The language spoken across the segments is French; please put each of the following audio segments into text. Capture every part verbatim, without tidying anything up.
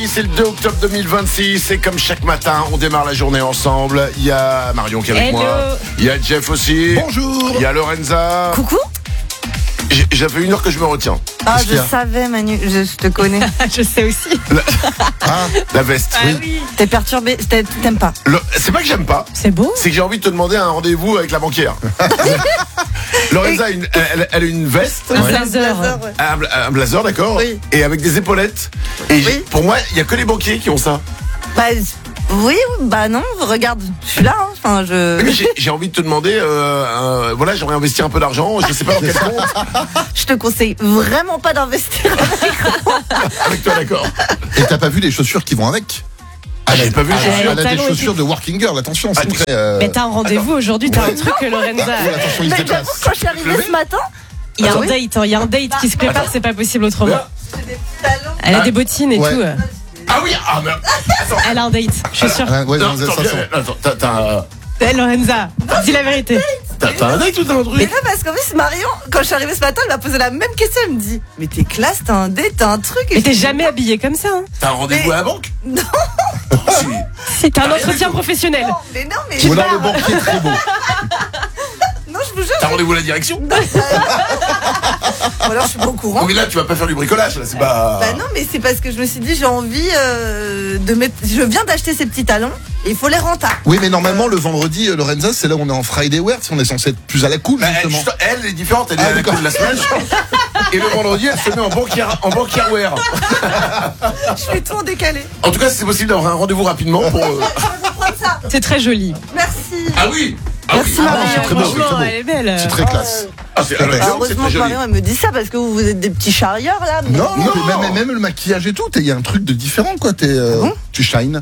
vendredi, c'est le deux octobre deux mille vingt-six. Et comme chaque matin, on démarre la journée ensemble. Il y a Marion qui est avec Hello. moi. Il y a Jeff aussi. Bonjour. Il y a Lorenza. Coucou. J'ai- Ça fait une heure que je me retiens. Ah, Qu'est-ce qu'il y je a savais, Manu, je, je te connais. Je sais aussi. Ah, La veste. Ah oui. T'es perturbé, t'es- t'aimes pas. Le- C'est pas que j'aime pas, C'est beau. c'est que j'ai envie de te demander un rendez-vous avec la banquière. Lorenza, a une- elle, elle a une veste, Un Ouais. blazer. ouais. un, bla- un blazer, d'accord, Oui. et avec des épaulettes. Et j'ai- Oui. pour moi, il y a que les banquiers qui ont ça. Bah, oui, bah non, regarde, je suis là, hein. Enfin, je, Mais j'ai j'ai envie de te demander, euh, euh, voilà, j'aimerais investir un peu d'argent, je sais pas dans quel compte. je te conseille vraiment pas d'investir. Avec toi, d'accord. et t'as pas vu les chaussures qui vont avec? Ah, j'ai pas vu les Elle a- chaussures. Elle a des talons chaussures étaient- de working girl, attention, c'est Ah, très. euh, Mais t'as un rendez-vous aujourd'hui, t'as un truc, Lorenza. oui, attention, il se Mais déplace. j'avoue, quand je suis arrivée ce matin, Il y a Attends. un date, hein, il y a un date qui se prépare, c'est pas possible autrement. Là. j'ai des talons. Elle a Ah. des bottines et Ouais. tout. Ah oui, ah mais attends. Elle a un date, je suis sûre. Ouais, ouais, Non, non, attends, ça viens, sent. attends, t'as- t'as Eh, Lorenza, dis la vérité. t'as- t'as un date ou t'as un Mais truc? non, parce qu'en plus, Marion, quand je suis arrivée ce matin, elle m'a posé la même question. Elle me dit, mais t'es classe, t'as un date, t'as un truc. Et Mais je t'es dis, jamais habillée comme ça. Hein. T'as un rendez-vous à la banque? Non. Si. Si t'as un entretien professionnel. Non, mais non, mais Ou alors le banquier très beau. non, je vous jure. T'as rendez-vous à la direction? Ou alors je suis pas au courant. Oh, mais là, tu vas pas faire du bricolage, là, c'est pas. Bah non, mais c'est parce que je me suis dit, j'ai envie euh, de mettre. Je viens d'acheter ces petits talons, et il faut les rentables. Oui, mais normalement, le vendredi, euh, Lorenza, c'est là où on est en Friday wear, si on est censé être plus à la cool, Bah, elle, justement. juste- elle est différente, elle est Ah, à la d'accord. cool de la semaine. Et le vendredi, elle se met en banquière, en banquière wear. Je fais tout en décalé. En tout cas, si c'est possible d'avoir un rendez-vous rapidement pour. euh, Je vais vous prendre ça. C'est très joli. Merci. Ah oui! Ah Merci, oui! Ah non, Marion. c'est très beau, c'est Franchement, très beau. elle est belle. C'est très classe. Ah, c'est Ah, alors, bah, c'est Heureusement très que joli. Marion elle me dit ça parce que vous, vous êtes des petits charrieurs là. mais- Non, Non. mais même, même le maquillage et tout, il y a un truc de différent, quoi. T'es, euh, bon tu shines.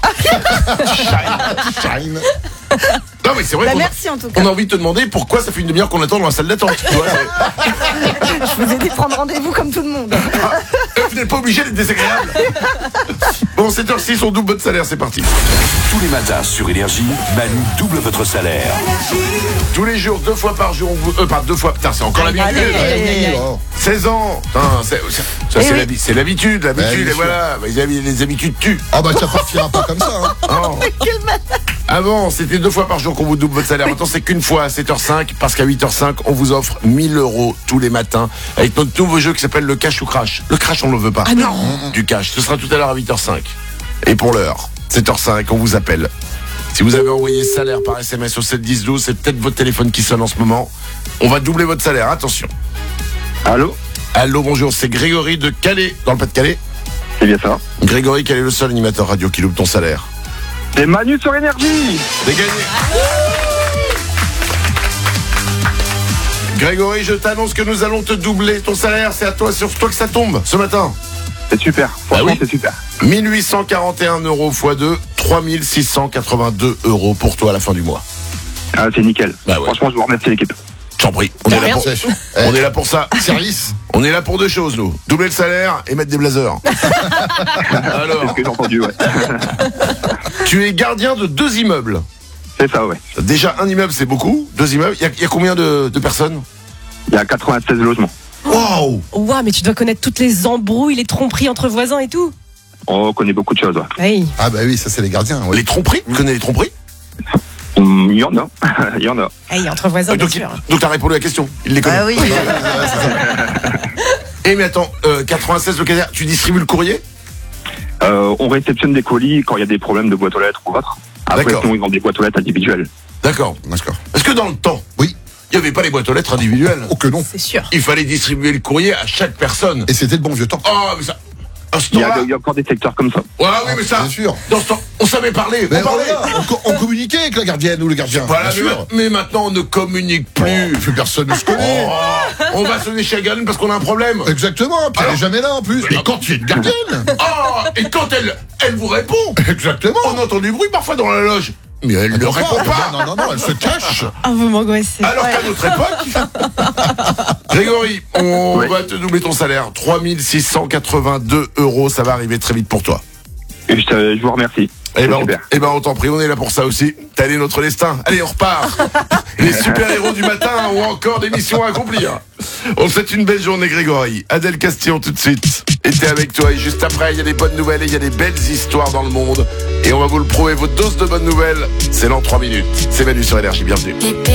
tu shines. Non, mais c'est vrai Bah, qu'on a- merci en tout cas. on a envie de te demander pourquoi ça fait une demi-heure qu'on attend dans la salle d'attente. Tu vois, c'est- Je vous ai dit de prendre rendez-vous comme tout le monde. Euh, vous n'êtes pas obligé d'être désagréable. Bon, sept heures six, on double votre salaire, c'est parti. Tous les matins sur Énergie, Manu double votre salaire. Tous les jours, deux fois par jour, on vous. Euh, pas deux fois, putain, c'est encore Allez, l'habitude. allez, Ouais, aïe, aïe, oui, aïe. oh. seize ans. Putain, c'est- ça, ça, Eh c'est oui. l'habi- c'est l'habitude, Ouais, l'habitude, bien et sûr. voilà. Bah, les, habi- les habitudes tuent. Ah bah, ça partira pas comme ça, hein. Oh. Avant, c'était deux fois par jour qu'on vous double votre salaire. Maintenant, c'est qu'une fois à sept heures cinq, parce qu'à huit heures cinq, on vous offre mille euros tous les matins avec notre nouveau jeu qui s'appelle le cash ou crash. Le crash, on ne le veut pas. Ah non. Du cash. Ce sera tout à l'heure à huit heures cinq. Et pour l'heure, sept heures cinq, on vous appelle. Si vous avez envoyé salaire par S M S au sept dix douze, c'est peut-être votre téléphone qui sonne en ce moment. On va doubler votre salaire. Attention. Allô, Allô, bonjour, c'est Grégory de Calais, dans le Pas-de-Calais. c'est bien ça. Grégory, quel est le seul animateur radio qui loupe ton salaire? C'est Manu sur Énergie. C'est gagné. Grégory, je t'annonce que nous allons te doubler ton salaire. C'est à toi, sur toi que ça tombe ce matin. C'est super, franchement Bah oui. c'est super. mille huit cent quarante et un euros fois deux, trois mille six cent quatre-vingt-deux euros pour toi à la fin du mois. Ah, c'est nickel. Bah ouais. Franchement, je vous remercie l'équipe. Je t'en prie. On est, là pour, Sèche. on est là pour ça. Service. On est là pour deux choses, nous. Doubler le salaire et mettre des blazers. C'est Alors, ce que j'ai entendu, ouais. tu es gardien de deux immeubles. C'est ça, ouais. Déjà, un immeuble, c'est beaucoup. Deux immeubles. Il y a- il y, a combien de, de personnes? Il y a quatre-vingt-seize logements. Waouh! Ouah, mais tu dois connaître toutes les embrouilles, les tromperies entre voisins et tout. On connaît beaucoup de choses, ouais. Oui. Ah bah oui, ça c'est les gardiens. Ouais. Les tromperies? Tu connais les tromperies? Hum, Il y en a, il y en a. Hey, entre voisins, bien Donc, il- sûr. donc t'as répondu à la question. Il les connaît. Ah oui. Eh mais attends, euh, quatre-vingt-seize locataires, tu distribues le courrier? Euh, on réceptionne des colis quand il y a des problèmes de boîte aux lettres ou autre. Après, D'accord. sinon, ils vendent des boîtes aux lettres individuelles. D'accord. D'accord. Est-ce que dans le temps, Oui. il n'y avait pas les boîtes aux lettres individuelles? Oh que non. C'est sûr. Il fallait distribuer le courrier à chaque personne. Et c'était le bon vieux temps. Oh, mais ça... À ce Il y, a, temps-là... il y a encore des secteurs comme ça. Ouais, oui, mais ça... Bien sûr. Dans ce temps, on savait parler. Mais on parlait. voilà, on, co- on communiquait avec la gardienne ou le gardien. Voilà, bien mais, sûr. ma- mais maintenant, on ne communique plus. Oh, plus personne ne se connaît. Oh, on va sonner chez la gardienne parce qu'on a un problème. Exactement, puis elle est jamais là en plus. Et quand il y a une gardienne. Oh, et quand elle, elle vous répond, Exactement. on entend du bruit parfois dans la loge. Mais elle ne Attends, répond pas. Non, non, non, elle se cache. Ah, vous m'angoissez. Alors qu'à notre époque, Grégory, on Ouais. va te doubler ton salaire. trois mille six cent quatre-vingt-deux euros, ça va arriver très vite pour toi. Et je, te- je vous remercie. Eh ben, on, super. eh ben, on t'en prie, on est là pour ça aussi. T'as allé notre destin. Allez, on repart. Les super-héros du matin ont encore des missions à accomplir. On te souhaite une belle journée, Grégory. Adèle Castillon, tout de suite. Et t'es avec toi. Et juste après, il y a des bonnes nouvelles et il y a des belles histoires dans le monde. Et on va vous le prouver. Votre dose de bonnes nouvelles, c'est dans trois minutes. C'est Manu sur Énergie. Bienvenue.